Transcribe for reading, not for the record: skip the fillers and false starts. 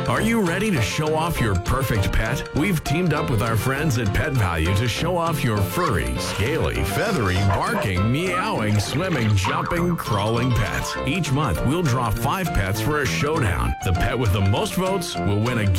Are you ready to show off your perfect pet? We've teamed up with our friends at Pet Value to show off your furry, scaly, feathery, barking, meowing, swimming, jumping, crawling pets. Each month, we'll draw 5 pets for a showdown. The pet with the most votes will win a